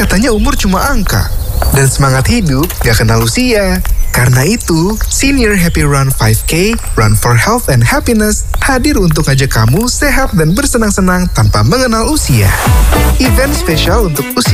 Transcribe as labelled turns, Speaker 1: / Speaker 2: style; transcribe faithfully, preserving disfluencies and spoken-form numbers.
Speaker 1: Katanya umur cuma angka. Dan semangat hidup gak kenal usia. Karena itu, Senior Happy Run lima K, Run for Health and Happiness, hadir untuk ngajak kamu sehat dan bersenang-senang tanpa mengenal usia. Event spesial untuk usia